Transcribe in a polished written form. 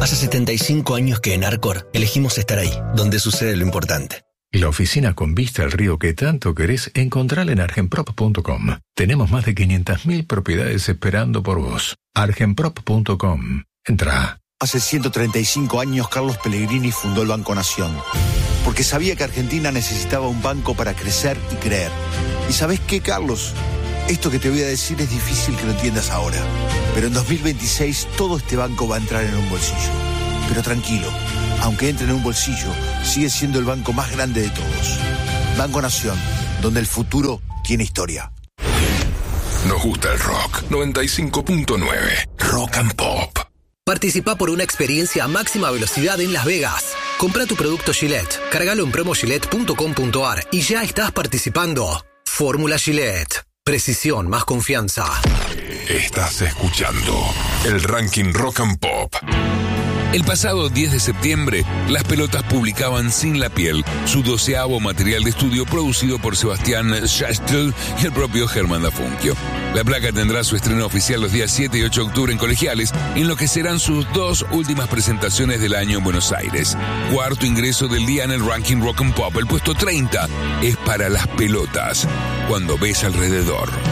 Hace 75 años que en Arcor elegimos estar ahí, donde sucede lo importante. La oficina con vista al río que tanto querés, encontrala en argenprop.com. Tenemos más de 500.000 propiedades esperando por vos. argenprop.com. Entrá. Hace 135 años Carlos Pellegrini fundó el Banco Nación, porque sabía que Argentina necesitaba un banco para crecer y creer. ¿Y sabés qué, Carlos? Esto que te voy a decir es difícil que lo entiendas ahora, pero en 2026 todo este banco va a entrar en un bolsillo. Pero tranquilo, aunque entre en un bolsillo, sigue siendo el banco más grande de todos. Banco Nación, donde el futuro tiene historia. Nos gusta el rock. 95.9 Rock and Pop. Participá por una experiencia a máxima velocidad en Las Vegas. Comprá tu producto Gillette, cargalo en promogillette.com.ar y ya estás participando. Fórmula Gillette. Precisión más confianza. Estás escuchando el ranking Rock and Pop. El pasado 10 de septiembre, Las Pelotas publicaban Sin la Piel, su 12avo material de estudio producido por Sebastián Schachtel y el propio Germán Dafunquio. La placa tendrá su estreno oficial los días 7 y 8 de octubre en Colegiales, en lo que serán sus 2 últimas presentaciones del año en Buenos Aires. Cuarto ingreso del día en el ranking Rock and Pop. El puesto 30 es para Las Pelotas, Cuando ves alrededor.